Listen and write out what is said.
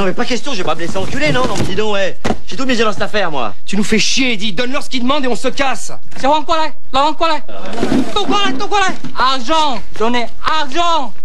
non, mais pas question, je vais pas me laisser enculer, non? Non, mais dis donc, ouais. J'ai tout misé dans cette affaire, moi. Tu nous fais chier, Eddie. Donne-leur ce qu'ils demandent et on se casse. Argent, donnez argent.